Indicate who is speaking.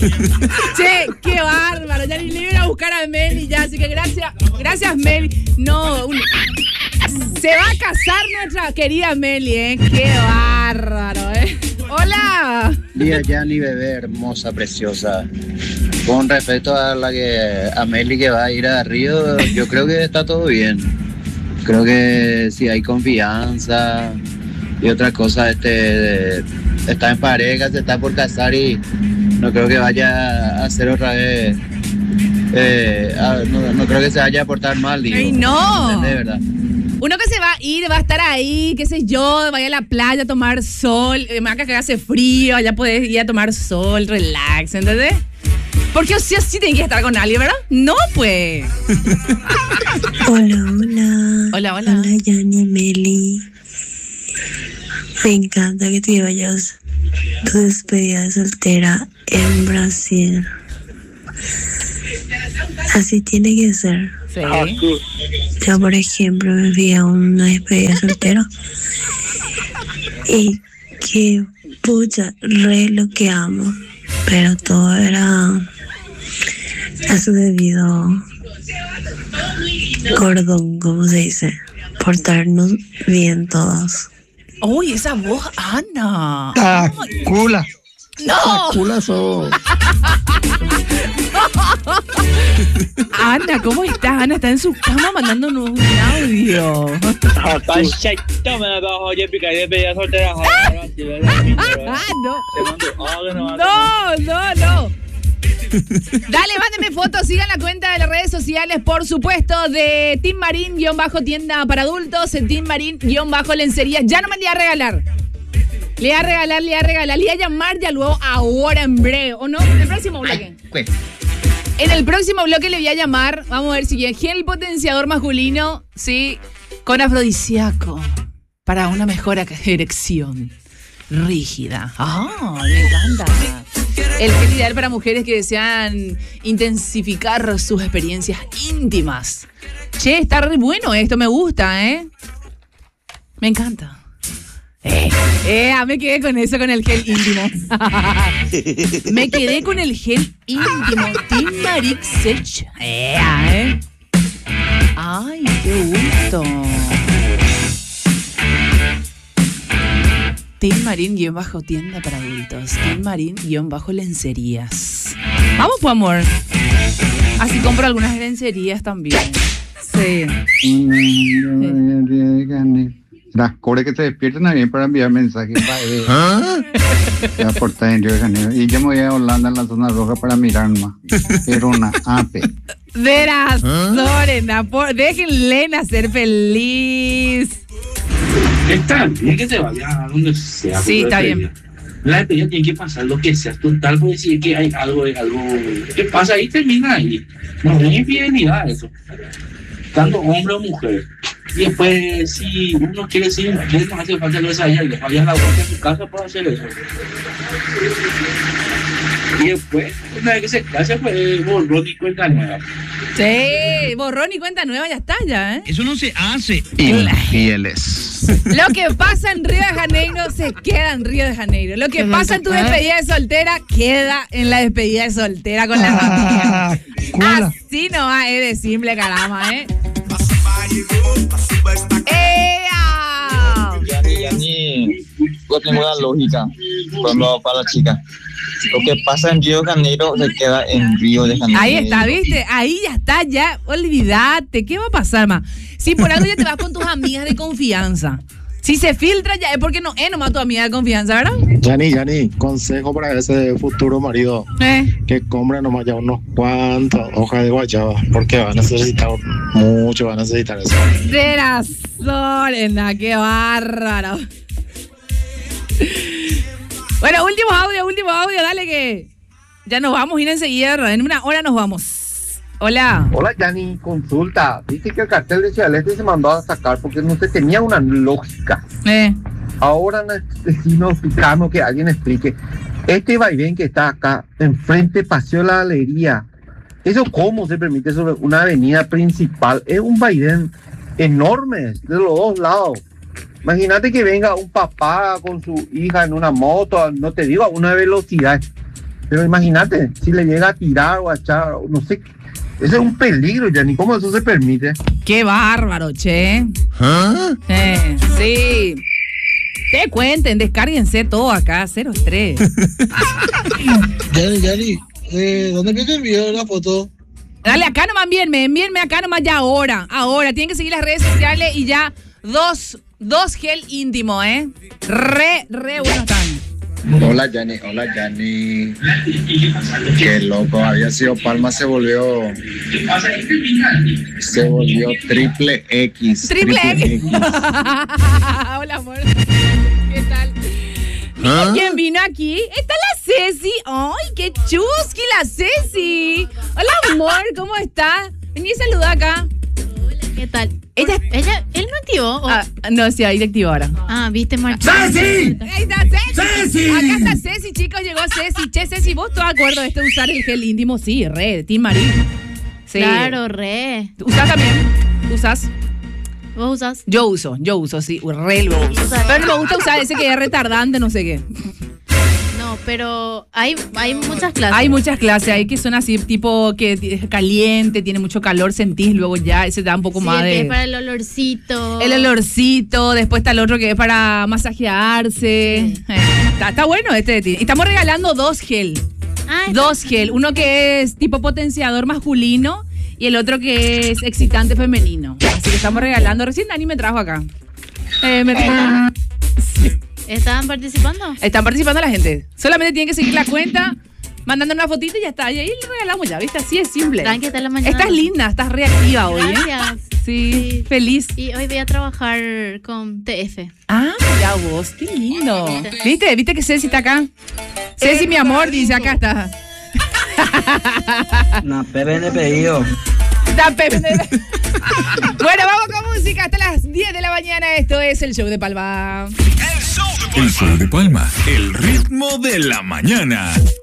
Speaker 1: Che, qué bárbaro. Ya ni le iba a buscar a Meli ya, así que gracias Meli. No, se va a casar nuestra querida Meli, Qué bárbaro, Hola.
Speaker 2: Día Yani, bebé, hermosa, preciosa. Con respecto a a Meli que va a ir a Río, yo creo que está todo bien. Creo que si hay confianza y otra cosa, está en pareja, se está por casar y no creo que vaya a hacer otra vez. No creo que se vaya a portar mal, digo.
Speaker 1: ¡Ay, no!
Speaker 2: De verdad.
Speaker 1: Uno que se va a ir, va a estar ahí, qué sé yo, vaya a la playa a tomar sol, más que hace frío, allá podés ir a tomar sol, relax, ¿entendés? Porque sí tienen que estar con alguien, ¿verdad? No, pues.
Speaker 3: Hola, Yani, Meli. Me encanta que te vayas tu despedida de soltera en Brasil. Así tiene que ser.
Speaker 1: Sí.
Speaker 3: Yo, por ejemplo, me fui a una despedida de soltero y que pucha, re lo que amo, pero todo era a su debido cordón, como se dice, portarnos bien todos.
Speaker 1: Uy, esa voz, Ana.
Speaker 4: Cula.
Speaker 1: No.
Speaker 4: Cula sos.
Speaker 1: Ana, ¿cómo estás? Ana está en su cama mandándonos un audio. No. Dale, mándeme fotos, sigan la cuenta de las redes sociales, por supuesto, de Team Marín-tienda para adultos, Team Marín-lencería. Ya no me le voy a regalar. Le voy a regalar, le voy a llamar ya luego ahora en breve, ¿o no? En el próximo bloque. En el próximo bloque le voy a llamar, vamos a ver si viene gel potenciador masculino, sí, con afrodisíaco, para una mejor erección rígida. Me encanta. El gel ideal para mujeres que desean intensificar sus experiencias íntimas. Che, está re bueno esto, me gusta, Me encanta. Me quedé con eso, con el gel íntimo. Me quedé con el gel íntimo. Team Marín Sech. Ay, qué gusto. Team Marín-tienda para adultos. Team Marín-lencerías. Vamos, pues, amor. Así compro algunas lencerías también. Sí.
Speaker 4: Las cores que se despiertan también para enviar mensajes para aportar en Río de Janeiro. Y yo me voy a Holanda, en la zona roja, para mirar más. Era una AP.
Speaker 1: Verás, Lorena, déjenle hacer feliz.
Speaker 5: Está bien que se vaya a donde sea.
Speaker 1: Sí, está bien.
Speaker 5: La despedida tiene que pasar lo que sea total, por decir que hay algo que pasa ahí, termina ahí. No es infidelidad eso. Tanto hombre o mujer. Y después, si uno quiere decir, no hace falta lo de ella, y le vaya a la vuelta a su casa para hacer eso. Y después, una vez que se case, pues borrón y cuenta nueva.
Speaker 1: Sí, borrón y cuenta nueva, ya está, ya,
Speaker 6: Eso no se hace.
Speaker 4: Infieles.
Speaker 1: Lo que pasa en Río de Janeiro se queda en Río de Janeiro. Lo que pasa en tu despedida de soltera queda en la despedida de soltera con la familia. Así no va, de simple, caramba,
Speaker 2: Yani, yo tengo una lógica para la chica. Lo que pasa en Río de Janeiro se queda en Río de Janeiro.
Speaker 1: Ahí está, ¿viste? Ahí ya está, ya. Olvídate. ¿Qué va a pasar, ma? Si por algo ya te vas con tus amigas de confianza. Si se filtra ya es porque no es nomás tu amiga de confianza, ¿verdad?
Speaker 4: Yani, consejo para ese futuro marido. Que compre nomás ya unos cuantos hojas de guayaba, porque va a necesitar mucho, va a necesitar eso.
Speaker 1: Serás, Lorena, qué bárbaro. Bueno, último audio, dale que ya nos vamos a ir enseguida, en una hora nos vamos. Hola.
Speaker 7: Hola, Yani, consulta. Dice que el cartel de Ciudad del Este se mandó a sacar porque no se tenía una lógica. Ahora necesitamos explicarnos, que alguien explique. Este vaivén que está acá, enfrente Paseo de la Alegría, ¿eso cómo se permite sobre una avenida principal? Es un vaivén enorme de los dos lados. Imagínate que venga un papá con su hija en una moto, no te digo a una velocidad Pero imagínate, si le llega a tirar o a echar, no sé, ese es un peligro, ya ni cómo eso se permite.
Speaker 1: Qué bárbaro, che. Sí. Te cuenten, descárguense todo acá, 0 estrés.
Speaker 6: Yani, ¿dónde me te envió la foto?
Speaker 1: Dale, acá nomás envíenme acá nomás ya ahora. Tienen que seguir las redes sociales y ya dos gel íntimo, re bueno están.
Speaker 2: Hola Yani. Qué loco, había sido Palma, se volvió triple X.
Speaker 1: Triple X. Hola, amor. ¿Qué tal? ¿Quién vino aquí? Está la Ceci. ¡Ay, qué chusqui la Ceci! Hola, amor, ¿cómo estás? Vení a saludar acá.
Speaker 8: Hola, ¿qué tal? ¿Él no activó?
Speaker 1: No, sí, ahí te activó ahora.
Speaker 8: Viste, Martín.
Speaker 1: ¡Ceci! Ahí está Ceci. Acá está Ceci, chicos, llegó Ceci. Che, Ceci, ¿vos estás de acuerdo de usar el gel íntimo? Sí, re, Team Marín. Sí.
Speaker 8: Claro, re.
Speaker 1: ¿Usás también? ¿Usás?
Speaker 8: ¿Vos usás?
Speaker 1: Yo uso, sí, re lo uso. Pero no me gusta usar ese que es retardante, no sé qué.
Speaker 8: No, pero hay muchas clases.
Speaker 1: Hay muchas clases, hay que son así, tipo que es caliente, tiene mucho calor, sentís, luego ya ese da un poco más de...
Speaker 8: es para el olorcito.
Speaker 1: Después está el otro que es para masajearse. Sí. Está bueno este de ti. Estamos regalando 2 gel. 2 gel, uno que es tipo potenciador masculino y el otro que es excitante femenino. Así que estamos regalando. Recién Dani me trajo acá.
Speaker 8: ¿Están participando?
Speaker 1: Están participando la gente. Solamente tienen que seguir la cuenta, mandando una fotito y ya está. Y ahí le regalamos ya, ¿viste? Así es simple.
Speaker 8: ¿Qué tal la mañana?
Speaker 1: Estás linda, estás reactiva hoy.
Speaker 8: Gracias.
Speaker 1: Sí, feliz.
Speaker 8: Y hoy voy a trabajar con TF.
Speaker 1: Ya vos, qué lindo. ¿Viste que Ceci está acá? Ceci, mi amor, dice, acá está.
Speaker 9: Una Pepe de pedido.
Speaker 1: Bueno, vamos con música hasta las 10 de la mañana. Esto es el show de Palma.
Speaker 10: El show de Palma, el ritmo de la mañana.